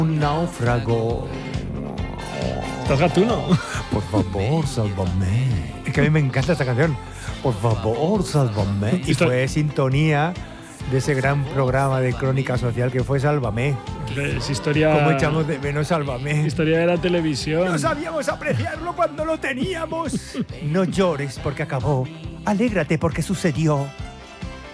Un náufrago. ¿Estás gatuno? Por favor, sálvame. Es que a mí me encanta esta canción. Por favor, sálvame. Y fue sintonía de ese gran programa de crónica social que fue Sálvame. Es historia... ¿Cómo echamos de menos Sálvame? Historia de la televisión. No sabíamos apreciarlo cuando lo teníamos. No llores porque acabó. Alégrate porque sucedió.